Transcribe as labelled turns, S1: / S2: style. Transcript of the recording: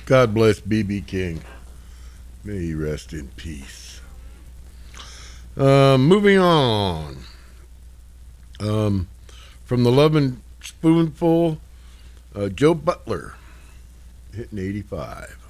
S1: God bless B.B. King. May he rest in peace. Moving on. From the Lovin' Spoonful, Joe Butler hitting 85.